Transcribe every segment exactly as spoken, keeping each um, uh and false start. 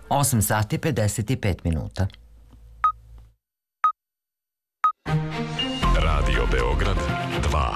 osam sati pedeset pet minuta. Radio Beograd dva.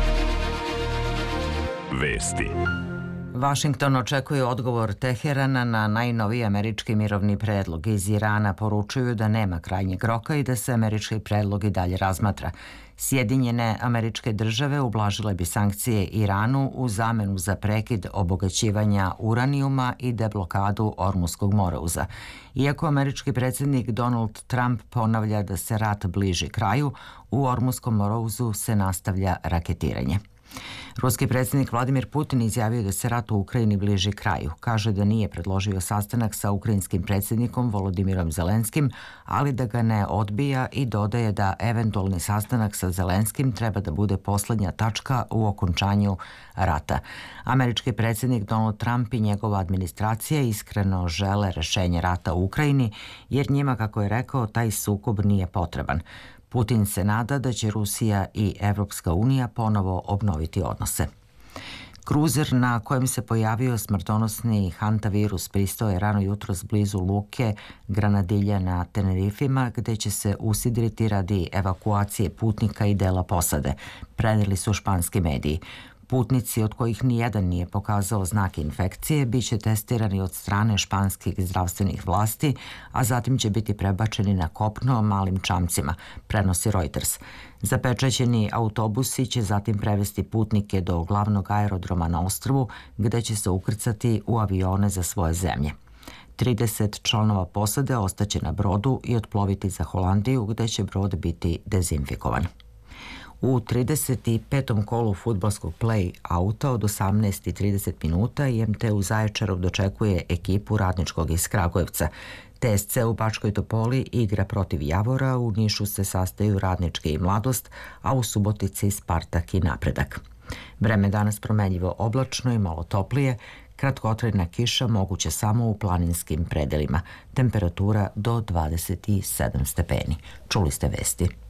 Vesti. Vašington očekuje odgovor Teherana na najnoviji američki mirovni predlog. Iz Irana poručuju da nema krajnjeg roka i da se američki predlog i dalje razmatra. Sjedinjene Američke Države ublažile bi sankcije Iranu u zamenu za prekid obogaćivanja uranijuma i deblokadu Ormuskog moreuza. Iako američki predsjednik Donald Trump ponavlja da se rat bliži kraju, u Ormuskom moreuzu se nastavlja raketiranje. Ruski predsjednik Vladimir Putin izjavio da se rat u Ukrajini bliži kraju. Kaže da nije predložio sastanak sa ukrajinskim predsjednikom Volodimirom Zelenskim, ali da ga ne odbija i dodaje da eventualni sastanak sa Zelenskim treba da bude poslednja tačka u okončanju rata. Američki predsjednik Donald Trump i njegova administracija iskreno žele rešenje rata u Ukrajini, jer njima, kako je rekao, taj sukob nije potreban. Putin se nada da će Rusija i Evropska unija ponovo obnoviti odnose. Kruzer na kojem se pojavio smrtonosni hantavirus pristao je rano jutros blizu luke Granadilja na Tenerifima, gde će se usidriti radi evakuacije putnika i dela posade, preneli su španski mediji. Putnici, od kojih nijedan nije pokazao znake infekcije, bit će testirani od strane španskih zdravstvenih vlasti, a zatim će biti prebačeni na kopno malim čamcima, prenosi Reuters. Zapečaćeni autobusi će zatim prevesti putnike do glavnog aerodroma na ostrvu, gde će se ukrcati u avione za svoje zemlje. trideset članova posade ostaće na brodu i otploviti za Holandiju, gde će brod biti dezinfikovan. U trideset petom kolu fudbalskog play-outa od osamnaest i trideset minuta I M T u Zaječaru dočekuje ekipu Radničkog iz Kragujevca. T S C u Bačkoj Topoli igra protiv Javora, u Nišu se sastaju Radnički i Mladost, a u Subotici Spartak i Napredak. Vreme danas promenljivo oblačno i malo toplije, kratkotrajna kiša moguće samo u planinskim predelima. Temperatura do dvadeset sedam stepeni. Čuli ste vesti.